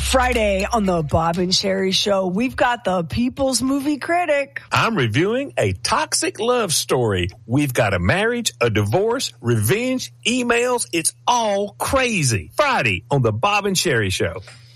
Friday on the Bob and Sherry Show, we've got the People's Movie Critic. I'm reviewing a toxic love story. We've got a marriage, a divorce, revenge, emails. It's all crazy. Friday on the Bob and Sherry Show.